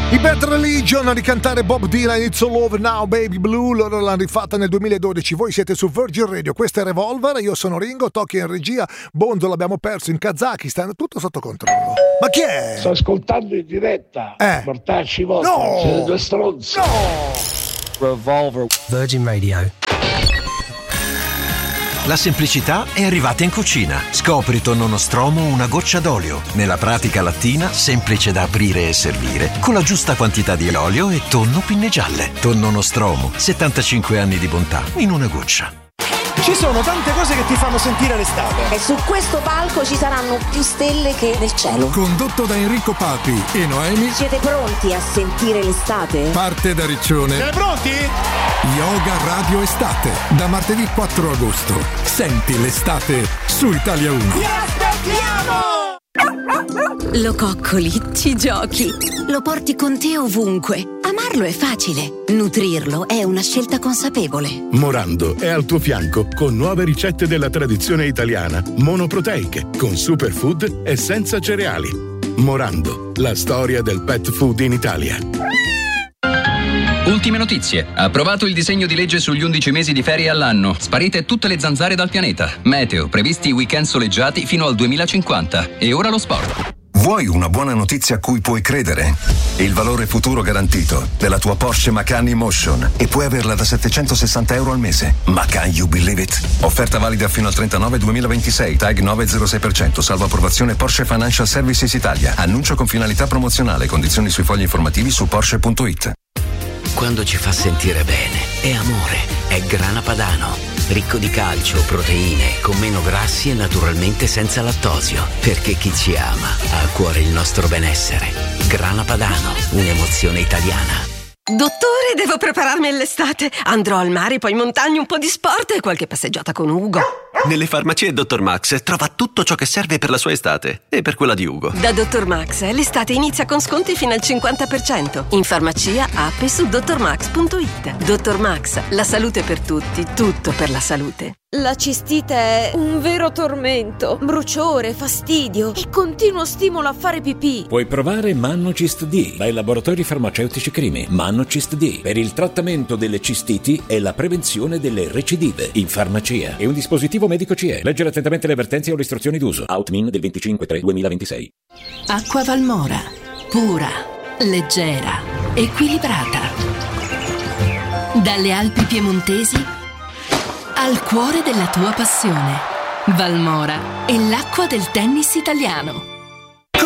I Bad Religion a ricantare Bob Dylan, It's All Over Now Baby Blue. Loro l'hanno rifatta nel 2012. Voi siete su Virgin Radio, questo è Revolver. Io sono Ringo, Tocchi in regia. Bonzo l'abbiamo perso in Kazakistan, tutto sotto controllo. Ma chi è? Sto ascoltando in diretta. Mortacci vostri, no, siete due stronzi. No. Revolver. Virgin Radio. La semplicità è arrivata in cucina. Scopri tonno nostromo una goccia d'olio. Nella pratica lattina, semplice da aprire e servire, con la giusta quantità di olio e tonno pinne gialle. Tonno nostromo, 75 anni di bontà in una goccia. Ci sono tante cose che ti fanno sentire l'estate. E su questo palco ci saranno più stelle che nel cielo. Condotto da Enrico Papi e Noemi. Siete pronti a sentire l'estate? Parte da Riccione. Siete pronti? Yoga Radio Estate. Da martedì 4 agosto. Senti l'estate su Italia 1. Vi aspettiamo! Lo coccoli, ci giochi, lo porti con te ovunque. Amarlo è facile, nutrirlo è una scelta consapevole. Morando è al tuo fianco con nuove ricette della tradizione italiana, monoproteiche, con superfood e senza cereali. Morando, la storia del pet food in Italia. Ultime notizie. Approvato il disegno di legge sugli 11 mesi di ferie all'anno. Sparite tutte le zanzare dal pianeta. Meteo, previsti weekend soleggiati fino al 2050. E ora lo sport. Vuoi una buona notizia a cui puoi credere? Il valore futuro garantito della tua Porsche Macan Emotion e puoi averla da €760 al mese. Macan, you believe it? Offerta valida fino al 39/2026, TAG 906%, salvo approvazione Porsche Financial Services Italia. Annuncio con finalità promozionale, condizioni sui fogli informativi su Porsche.it. Quando ci fa sentire bene, è amore, è Grana Padano. Ricco di calcio, proteine, con meno grassi e naturalmente senza lattosio. Perché chi ci ama ha a cuore il nostro benessere. Grana Padano, un'emozione italiana. Dottore, devo prepararmi all'estate. Andrò al mare, poi in montagna, un po' di sport e qualche passeggiata con Ugo. Nelle farmacie Dr. Max trova tutto ciò che serve per la sua estate e per quella di Ugo. Da Dr. Max l'estate inizia con sconti fino al 50%. In farmacia, app e su drmax.it. Dr. Max, la salute per tutti, tutto per la salute. La cistite è un vero tormento, bruciore, fastidio e continuo stimolo a fare pipì. Puoi provare Mannocist D dai laboratori farmaceutici Crimi. Mannocist D per il trattamento delle cistiti e la prevenzione delle recidive. In farmacia. È un dispositivo medico CE. Leggere attentamente le avvertenze o le istruzioni d'uso. Outmin del 25/3/2026. Acqua Valmora. Pura, leggera, equilibrata. Dalle Alpi piemontesi al cuore della tua passione. Valmora è l'acqua del tennis italiano.